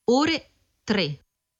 ore 3.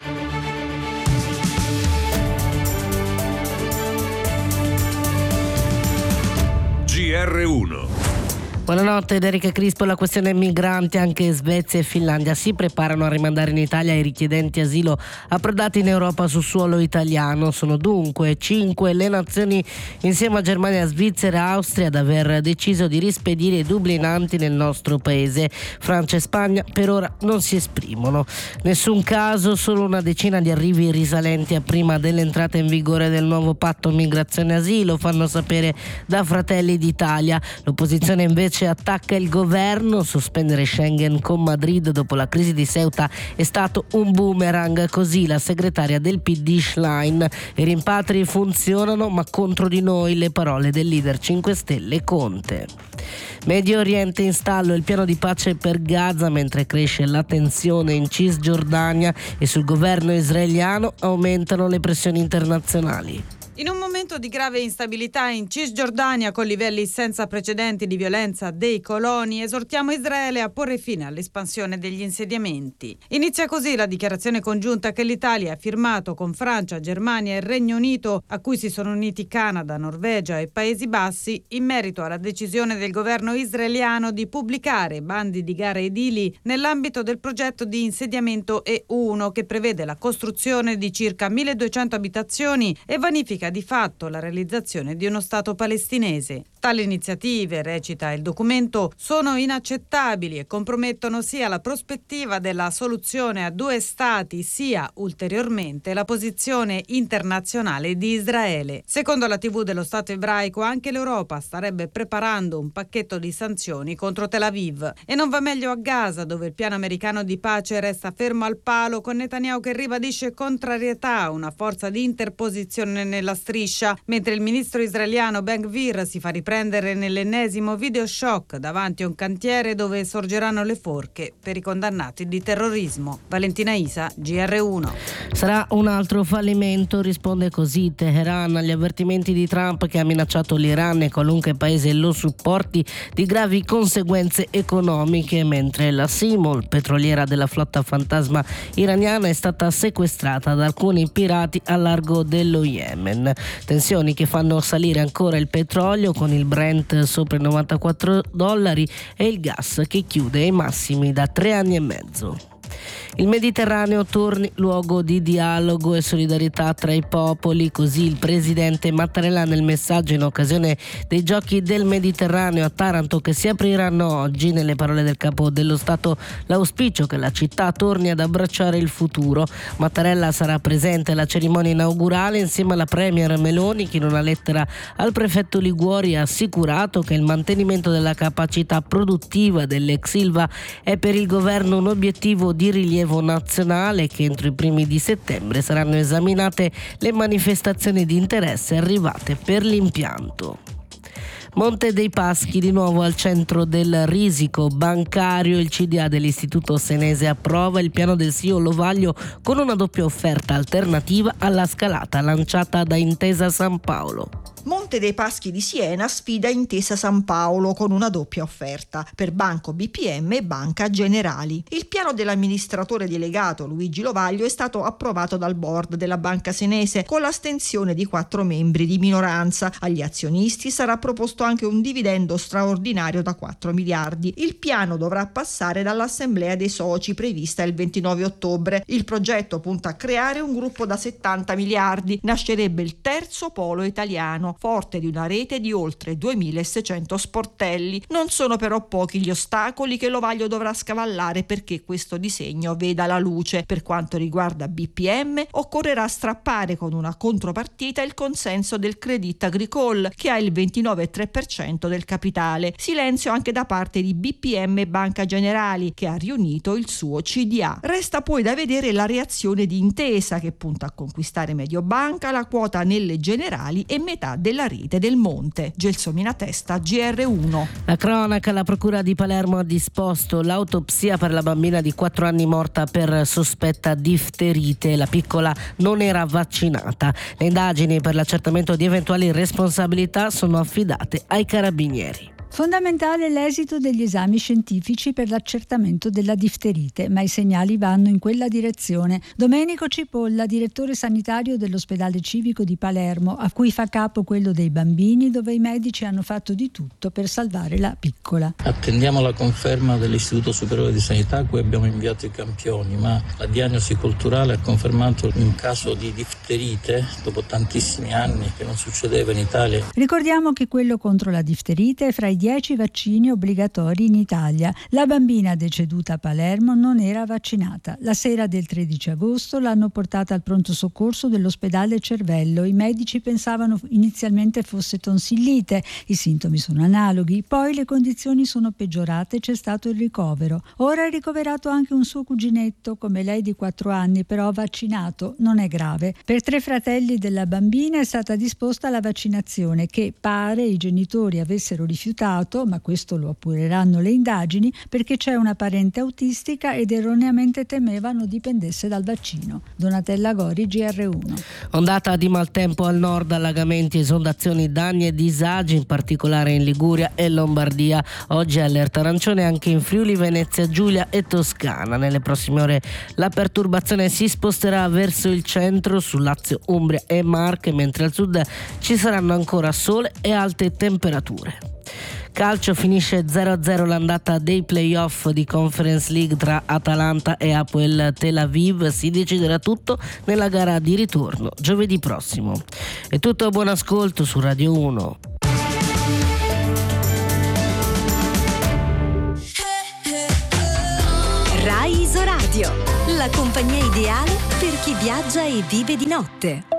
GR1. Buonanotte, ed Erika Crispo. La questione migranti. Anche Svezia e Finlandia si preparano a rimandare in Italia i richiedenti asilo approdati in Europa su suolo italiano. Sono dunque 5 le nazioni, insieme a Germania, Svizzera e Austria, ad aver deciso di rispedire i dublinanti nel nostro paese. Francia e Spagna per ora non si esprimono. Nessun caso, solo una decina di arrivi risalenti a prima dell'entrata in vigore del nuovo patto migrazione-asilo, fanno sapere da Fratelli d'Italia. L'opposizione invece attacca il governo. Sospendere Schengen con Madrid dopo la crisi di Ceuta è stato un boomerang, così la segretaria del PD Schlein. I rimpatri funzionano, ma contro di noi, le parole del leader 5 Stelle Conte. Medio Oriente in stallo il piano di pace per Gaza, mentre cresce la tensione in Cisgiordania e sul governo israeliano aumentano le pressioni internazionali. In un momento di grave instabilità in Cisgiordania, con livelli senza precedenti di violenza dei coloni, esortiamo Israele a porre fine all'espansione degli insediamenti. Inizia così la dichiarazione congiunta che l'Italia ha firmato con Francia, Germania e Regno Unito, a cui si sono uniti Canada, Norvegia e Paesi Bassi, in merito alla decisione del governo israeliano di pubblicare bandi di gare edili nell'ambito del progetto di insediamento E1, che prevede la costruzione di circa 1200 abitazioni e vanifica di fatto la realizzazione di uno Stato palestinese. Tali iniziative, recita il documento, sono inaccettabili e compromettono sia la prospettiva della soluzione a due Stati sia ulteriormente la posizione internazionale di Israele. Secondo la TV dello Stato ebraico, anche l'Europa starebbe preparando un pacchetto di sanzioni contro Tel Aviv. E non va meglio a Gaza, dove il piano americano di pace resta fermo al palo, con Netanyahu che ribadisce contrarietà a una forza di interposizione nella striscia, mentre il ministro israeliano Ben-Gvir si fa riprendere nell'ennesimo video shock davanti a un cantiere dove sorgeranno le forche per i condannati di terrorismo. Valentina Isa, GR1. Sarà un altro fallimento, risponde così Teheran agli avvertimenti di Trump, che ha minacciato l'Iran e qualunque paese lo supporti di gravi conseguenze economiche, mentre la Simol, petroliera della flotta fantasma iraniana, è stata sequestrata da alcuni pirati a largo dello Yemen. Tensioni che fanno salire ancora il petrolio, con il Brent sopra i $94 e il gas che chiude ai massimi da 3 anni e mezzo. Il Mediterraneo torni luogo di dialogo e solidarietà tra i popoli, così il presidente Mattarella nel messaggio in occasione dei Giochi del Mediterraneo a Taranto, che si apriranno oggi. Nelle parole del capo dello Stato, l'auspicio che la città torni ad abbracciare il futuro. Mattarella sarà presente alla cerimonia inaugurale insieme alla premier Meloni, che in una lettera al prefetto Liguori ha assicurato che il mantenimento della capacità produttiva dell'ex Ilva è per il governo un obiettivo di rilievo nazionale, che entro i primi di settembre saranno esaminate le manifestazioni di interesse arrivate per l'impianto. Monte dei Paschi di nuovo al centro del risico bancario. Il CDA dell'Istituto Senese approva il piano del CEO Lovaglio con una doppia offerta alternativa alla scalata lanciata da Intesa San Paolo. Monte dei Paschi di Siena sfida Intesa San Paolo con una doppia offerta per Banco BPM e Banca Generali. Il piano dell'amministratore delegato Luigi Lovaglio è stato approvato dal board della Banca Senese con l'astensione di 4 membri di minoranza. Agli azionisti sarà proposto anche un dividendo straordinario da 4 miliardi. Il piano dovrà passare dall'assemblea dei soci prevista il 29 ottobre. Il progetto punta a creare un gruppo da 70 miliardi. Nascerebbe il terzo polo italiano, forte di una rete di oltre 2600 sportelli. Non sono però pochi gli ostacoli che Lovaglio dovrà scavallare perché questo disegno veda la luce. Per quanto riguarda BPM, occorrerà strappare con una contropartita il consenso del Crédit Agricole, che ha il 29,3% del capitale. Silenzio anche da parte di BPM e Banca Generali, che ha riunito il suo CDA. Resta poi da vedere la reazione di Intesa, che punta a conquistare Mediobanca, la quota nelle Generali e metà della rete del Monte. Gelsomina Testa, GR1. La cronaca: la procura di Palermo ha disposto l'autopsia per la bambina di 4 anni morta per sospetta difterite. La piccola non era vaccinata. Le indagini per l'accertamento di eventuali responsabilità sono affidate ai carabinieri. Fondamentale l'esito degli esami scientifici per l'accertamento della difterite, ma i segnali vanno in quella direzione. Domenico Cipolla, direttore sanitario dell'ospedale civico di Palermo, a cui fa capo quello dei bambini, dove i medici hanno fatto di tutto per salvare la piccola. Attendiamo la conferma dell'Istituto Superiore di Sanità a cui abbiamo inviato i campioni, ma la diagnosi culturale ha confermato un caso di difterite dopo tantissimi anni che non succedeva in Italia. Ricordiamo che quello contro la difterite è fra i 10 vaccini obbligatori in Italia. La bambina deceduta a Palermo non era vaccinata. La sera del 13 agosto l'hanno portata al pronto soccorso dell'ospedale Cervello. I medici pensavano inizialmente fosse tonsillite, i sintomi sono analoghi, poi le condizioni sono peggiorate e c'è stato il ricovero. Ora è ricoverato anche un suo cuginetto, come lei di 4 anni, però vaccinato, non è grave. Per 3 fratelli della bambina è stata disposta la vaccinazione che pare i genitori avessero rifiutato, ma questo lo appureranno le indagini, perché c'è una parente autistica ed erroneamente temevano dipendesse dal vaccino. Donatella Gori, GR1. Ondata di maltempo al nord, allagamenti, esondazioni, danni e disagi, in particolare in Liguria e Lombardia. Oggi allerta arancione anche in Friuli, Venezia Giulia e Toscana. Nelle prossime ore la perturbazione si sposterà verso il centro, su Lazio, Umbria e Marche, mentre al sud ci saranno ancora sole e alte temperature. Calcio, finisce 0-0 l'andata dei playoff di Conference League tra Atalanta e Hapoel Tel Aviv. Si deciderà tutto nella gara di ritorno giovedì prossimo. È tutto, buon ascolto su Radio 1. Rai Isoradio, la compagnia ideale per chi viaggia e vive di notte.